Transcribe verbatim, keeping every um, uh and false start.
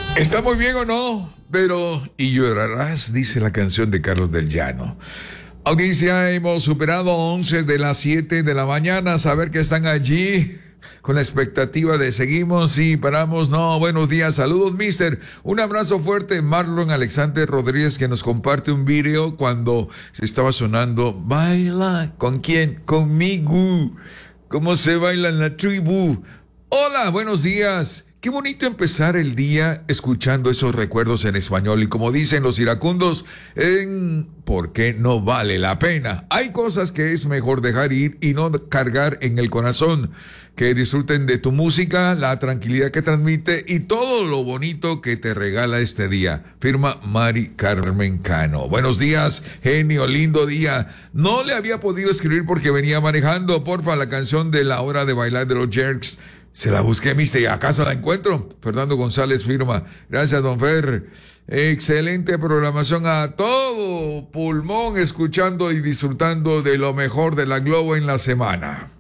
¿Está muy bien o no? Pero, y llorarás, dice la canción de Carlos del Llano. Audiencia, hemos superado once de las siete de la mañana. Saber que están allí con la expectativa de seguimos y paramos. No, buenos días, saludos, mister. Un abrazo fuerte, Marlon Alexander Rodríguez, que nos comparte un video cuando se estaba sonando Baila. ¿Con quién? Conmigo. ¿Cómo se baila en la tribu? Hola, buenos días. Qué bonito empezar el día escuchando esos recuerdos en español y como dicen los iracundos, en ¿por qué no vale la pena? Hay cosas que es mejor dejar ir y no cargar en el corazón. Que disfruten de tu música, la tranquilidad que transmite y todo lo bonito que te regala este día. Firma Mari Carmen Cano. Buenos días, genio, lindo día. No le había podido escribir porque venía manejando. Porfa, la canción de La Hora de Bailar de los Jerks. Se la busqué, mister, ¿y acaso la encuentro? Fernando González firma. Gracias, don Fer. Excelente programación a todo pulmón, escuchando y disfrutando de lo mejor de la Globo en la semana.